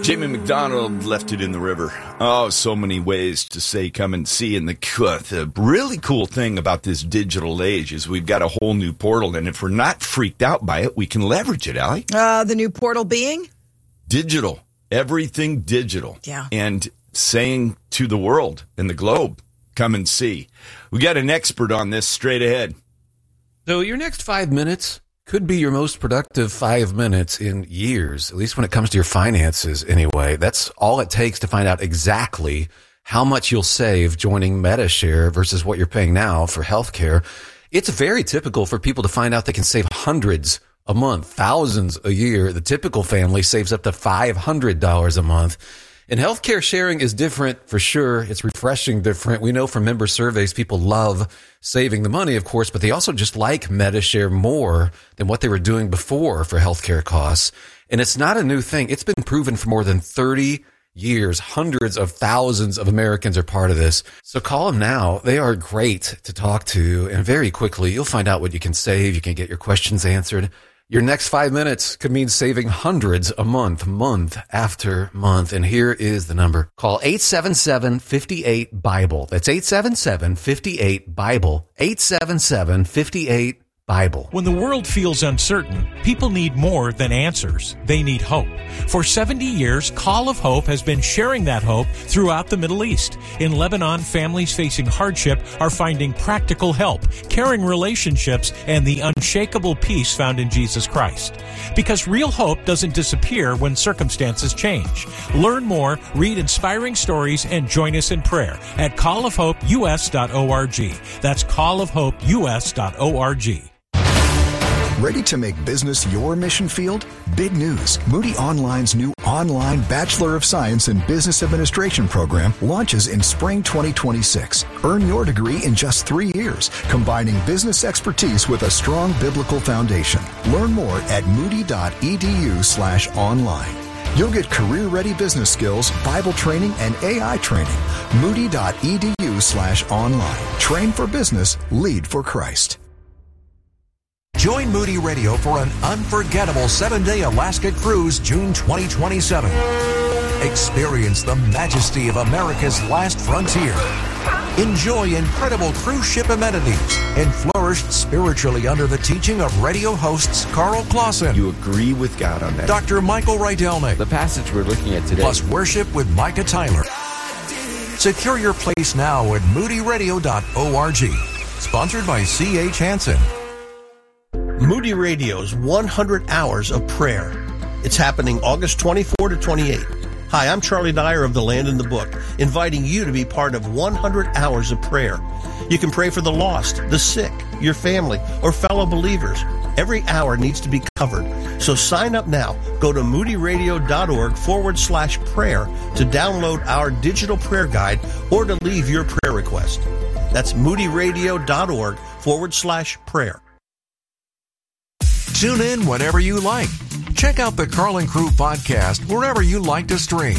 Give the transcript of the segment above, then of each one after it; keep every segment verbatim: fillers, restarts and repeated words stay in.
Jamie McDonald left it in the river. Oh, so many ways to say come and see. And the, the really cool thing about this digital age is we've got a whole new portal. And if we're not freaked out by it, we can leverage it, Allie. Uh, the new portal being? Digital. Everything digital. Yeah. And saying to the world and the globe, come and see. We got an expert on this straight ahead. So your next five minutes could be your most productive five minutes in years, at least when it comes to your finances anyway. That's all it takes to find out exactly how much you'll save joining Medi-Share versus what you're paying now for healthcare. It's very typical for people to find out they can save hundreds a month, thousands a year. The typical family saves up to five hundred dollars a month. And healthcare sharing is different for sure. It's refreshing different. We know from member surveys, people love saving the money, of course, but they also just like Medi-Share more than what they were doing before for healthcare costs. And it's not a new thing. It's been proven for more than thirty years. Hundreds of thousands of Americans are part of this. So call them now. They are great to talk to. And very quickly, you'll find out what you can save. You can get your questions answered. Your next five minutes could mean saving hundreds a month, month after month. And here is the number. Call eight seven seven, five eight, BIBLE. That's eight seven seven, five eight, BIBLE. eight seven seven, five eight, BIBLE. When the world feels uncertain, people need more than answers. They need hope. For seventy years, Call of Hope has been sharing that hope throughout the Middle East. In Lebanon, families facing hardship are finding practical help, caring relationships, and the unshakable peace found in Jesus Christ. Because real hope doesn't disappear when circumstances change. Learn more, read inspiring stories, and join us in prayer at call of hope u s dot org. That's call of hope u s dot org. Ready to make business your mission field? Big news. Moody Online's new online Bachelor of Science in Business Administration program launches in spring twenty twenty-six. Earn your degree in just three years, combining business expertise with a strong biblical foundation. Learn more at moody.edu slash online. You'll get career-ready business skills, Bible training, and A I training. Moody.edu slash online. Train for business, lead for Christ. Join Moody Radio for an unforgettable seven-day Alaska cruise June twenty twenty-seven. Experience the majesty of America's last frontier. Enjoy incredible cruise ship amenities and flourish spiritually under the teaching of radio hosts Carl Clausen. You agree with God on that? Doctor Michael Rydelnik. The passage we're looking at today. Plus worship with Micah Tyler. Secure your place now at moody radio dot org. Sponsored by C H Hansen. Moody Radio's one hundred hours of prayer. It's happening August twenty-fourth to twenty-eighth. Hi, I'm Charlie Dyer of The Land in the Book, inviting you to be part of one hundred hours of prayer. You can pray for the lost, the sick, your family, or fellow believers. Every hour needs to be covered. So sign up now. Go to moodyradio.org forward slash prayer to download our digital prayer guide or to leave your prayer request. That's moodyradio.org forward slash prayer. Tune in whenever you like. Check out the Carl and Crew podcast wherever you like to stream.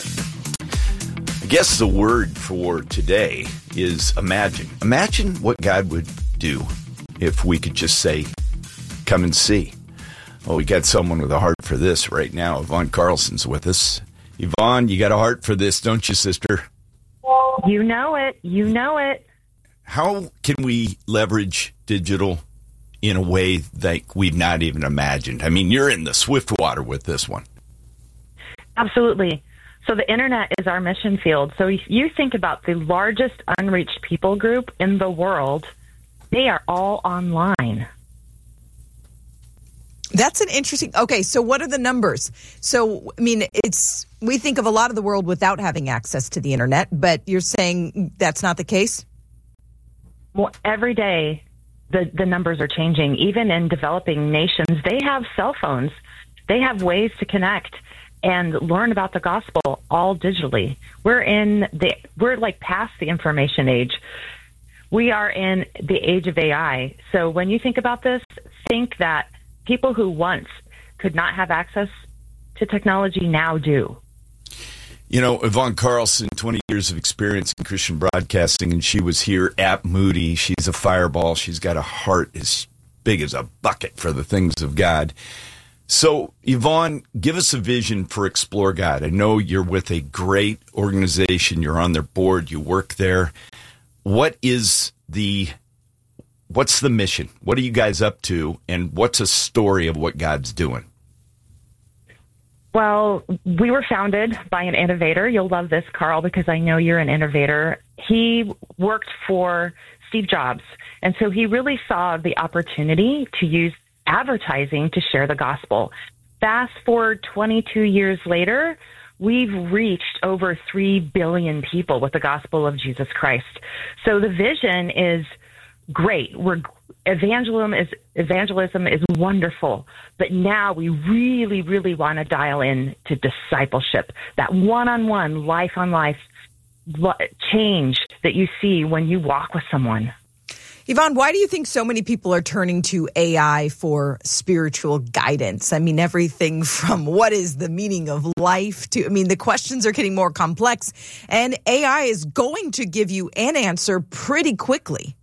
I guess the word for today is imagine. Imagine what God would do if we could just say, come and see. Well, we got someone with a heart for this right now. Yvonne Carlson's with us. Yvonne, you got a heart for this, don't you, sister? You know it. You know it. How can we leverage digital in a way that we've not even imagined? I mean, you're in the swift water with this one. Absolutely. So the internet is our mission field. So if you think about the largest unreached people group in the world, they are all online. That's an interesting. Okay, so what are the numbers? So, I mean, it's we think of a lot of the world without having access to the internet, but you're saying that's not the case? Well, every day the, the numbers are changing. Even in developing nations, they have cell phones. They have ways to connect and learn about the gospel all digitally. We're in the we're like past the information age. We are in the age of A I. So when you think about this, think that people who once could not have access to technology now do. You know, Yvonne Carlson, twenty years of experience in Christian broadcasting, and she was here at Moody. She's a fireball. She's got a heart as big as a bucket for the things of God. So, Yvonne, give us a vision for Explore God. I know you're with a great organization. You're on their board. You work there. What is the, what's the mission? What are you guys up to? And what's a story of what God's doing? Well, we were founded by an innovator. You'll love this, Carl, because I know you're an innovator. He worked for Steve Jobs. And so he really saw the opportunity to use advertising to share the gospel. Fast forward twenty-two years later, we've reached over three billion people with the gospel of Jesus Christ. So the vision is great. We're evangelism is evangelism is wonderful, but now we really, really want to dial in to discipleship, that one-on-one, life-on-life change that you see when you walk with someone. Yvonne, why do you think so many people are turning to A I for spiritual guidance? I mean, everything from what is the meaning of life to, I mean, the questions are getting more complex, and A I is going to give you an answer pretty quickly.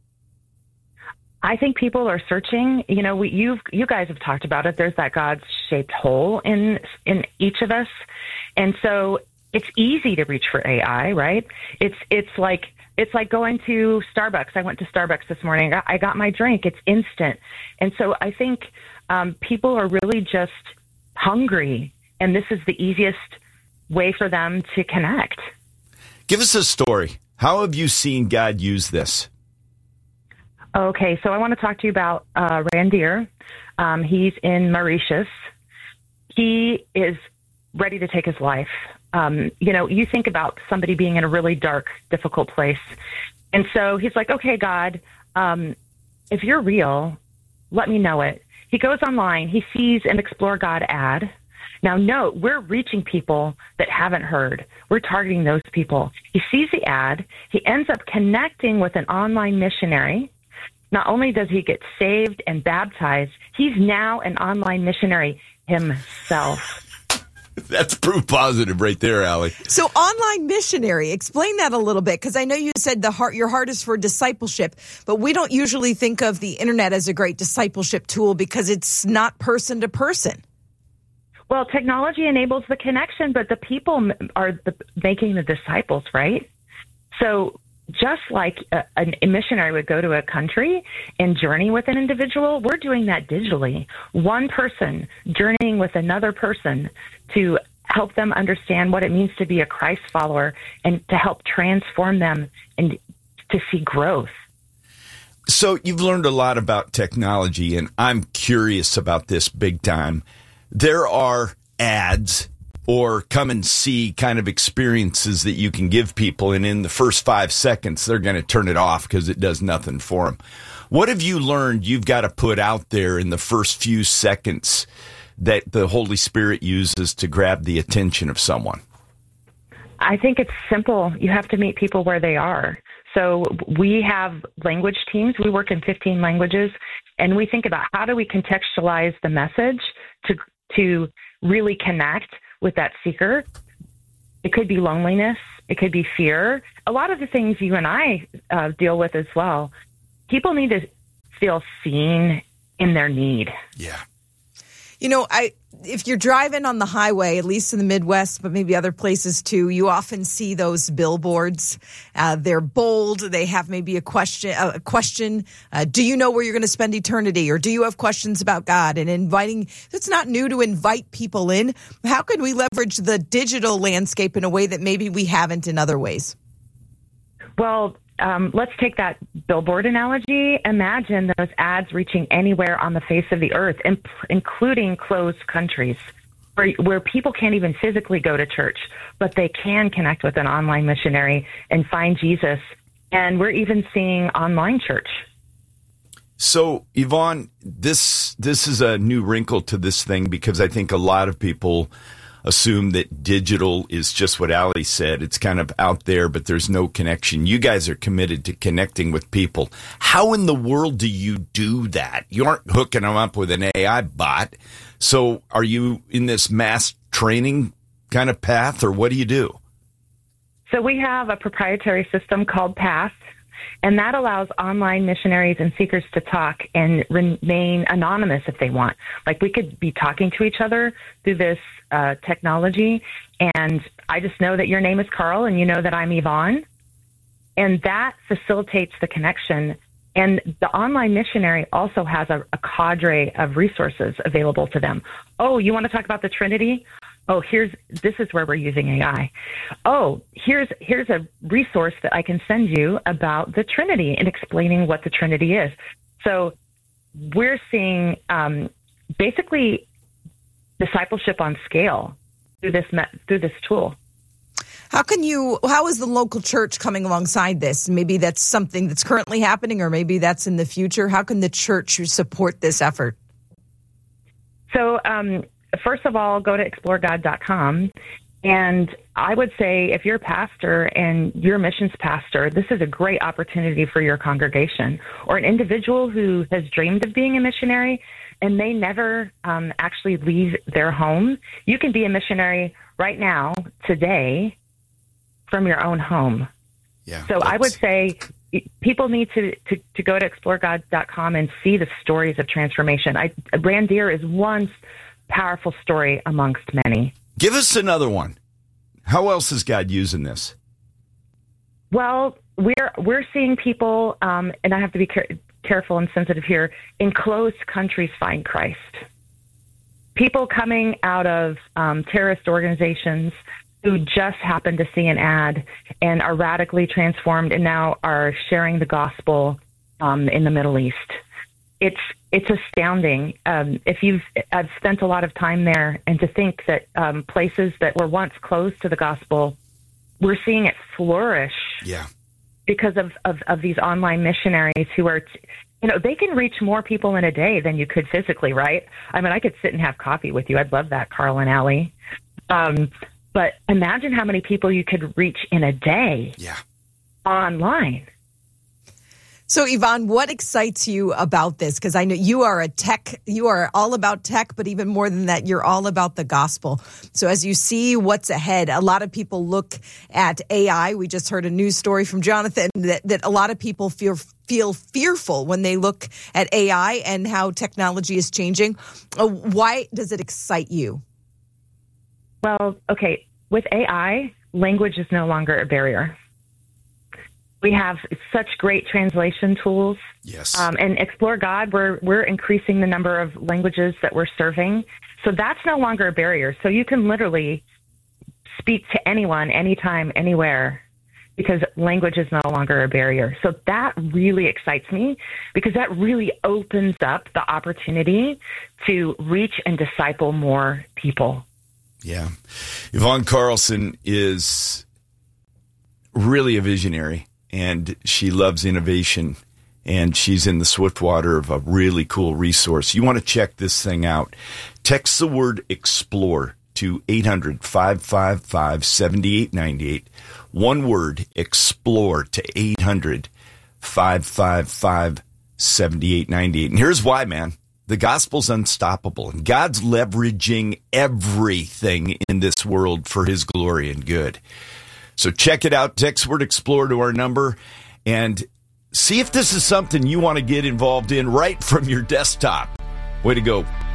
I think people are searching. You know, we, you've, you guys have talked about it. There's that God-shaped hole in in each of us, and so it's easy to reach for A I, right? It's it's like it's like going to Starbucks. I went to Starbucks this morning. I got my drink. It's instant, and so I think um, people are really just hungry, and this is the easiest way for them to connect. Give us a story. How have you seen God use this? Okay, so I want to talk to you about uh, Randir. Um, he's in Mauritius. He is ready to take his life. Um, you know, you think about somebody being in a really dark, difficult place. And so he's like, okay, God, um, if you're real, let me know it. He goes online. He sees an Explore God ad. Now, note, we're reaching people that haven't heard. We're targeting those people. He sees the ad. He ends up connecting with an online missionary. Not only does he get saved and baptized, he's now an online missionary himself. That's proof positive right there, Allie. So online missionary, explain that a little bit, because I know you said the heart, your heart is for discipleship, but we don't usually think of the internet as a great discipleship tool because it's not person to person. Well, technology enables the connection, but the people are the, making the disciples, right? So just like a, a missionary would go to a country and journey with an individual, we're doing that digitally. One person journeying with another person to help them understand what it means to be a Christ follower and to help transform them and to see growth. So you've learned a lot about technology, and I'm curious about this big time. There are ads or come and see kind of experiences that you can give people, and in the first five seconds, they're going to turn it off because it does nothing for them. What have you learned you've got to put out there in the first few seconds that the Holy Spirit uses to grab the attention of someone? I think it's simple. You have to meet people where they are. So we have language teams. We work in fifteen languages, and we think about how do we contextualize the message to to really connect with that seeker. It could be loneliness. It could be fear. A lot of the things you and I uh, deal with as well. People need to feel seen in their need. Yeah. You know, I if you're driving on the highway, at least in the Midwest, but maybe other places too, you often see those billboards. Uh, they're bold. They have maybe a question. A question. Uh, do you know where you're going to spend eternity, or do you have questions about God? And inviting. It's not new to invite people in. How can we leverage the digital landscape in a way that maybe we haven't in other ways? Well, um, let's take that billboard analogy. Imagine those ads reaching anywhere on the face of the earth, imp- including closed countries where, where people can't even physically go to church, but they can connect with an online missionary and find Jesus. And we're even seeing online church. So, Yvonne, this this is a new wrinkle to this thing, because I think a lot of people assume that digital is just what Allie said. It's kind of out there, but there's no connection. You guys are committed to connecting with people. How in the world do you do that? You aren't hooking them up with an A I bot. So are you in this mass training kind of path, or what do you do? So we have a proprietary system called PATH, And that allows online missionaries and seekers to talk and remain anonymous if they want. Like, we could be talking to each other through this uh, technology, and I just know that your name is Carl and you know that I'm Yvonne. And that facilitates the connection. And the online missionary also has a, a cadre of resources available to them. Oh, you want to talk about the Trinity? Oh, here's this is where we're using A I. Oh, here's here's a resource that I can send you about the Trinity and explaining what the Trinity is. So we're seeing um, basically discipleship on scale through this through this tool. How can you, how is the local church coming alongside this? Maybe that's something that's currently happening, or maybe that's in the future. How can the church support this effort? So, um, first of all, go to explore god dot com. And I would say if you're a pastor and you're a missions pastor, this is a great opportunity for your congregation, or an individual who has dreamed of being a missionary and they never um, actually leave their home. You can be a missionary right now, today, from your own home. Yeah. So I would say people need to, to, to go to explore god dot com and see the stories of transformation. I, Randir is one powerful story amongst many. Give us another one. How else is God using this? Well, we're we're seeing people, um, and I have to be care- careful and sensitive here, in closed countries find Christ. People coming out of um, terrorist organizations who just happened to see an ad and are radically transformed and now are sharing the gospel um, in the Middle East. It's it's astounding. Um, if you've I've spent a lot of time there, and to think that um, places that were once closed to the gospel, we're seeing it flourish. Yeah, because of, of, of these online missionaries who are, you know, they can reach more people in a day than you could physically, right? I mean, I could sit and have coffee with you. I'd love that, Carl and Allie. Um, but imagine how many people you could reach in a day. Yeah, online. So, Yvonne, what excites you about this? Because I know you are a tech, you are all about tech, but even more than that, you're all about the gospel. So as you see what's ahead, a lot of people look at A I. We just heard a news story from Jonathan that, that a lot of people feel feel fearful when they look at A I and how technology is changing. Uh, why does it excite you? Well, okay, with A I, language is no longer a barrier. We have such great translation tools. Yes. Um, and Explore God, we're we're increasing the number of languages that we're serving. So that's no longer a barrier. So you can literally speak to anyone, anytime, anywhere, because language is no longer a barrier. So that really excites me, because that really opens up the opportunity to reach and disciple more people. Yeah. Yvonne Carlson is really a visionary. And she loves innovation, and she's in the swiftwater of a really cool resource. You want to check this thing out. Text the word EXPLORE to eight hundred, five five five, seven eight nine eight. One word, EXPLORE, to eight hundred, five five five, seven eight nine eight. And here's why, man. The gospel's unstoppable, and God's leveraging everything in this world for his glory and good. So check it out. Text word EXPLORE to our number and see if this is something you want to get involved in right from your desktop. Way to go.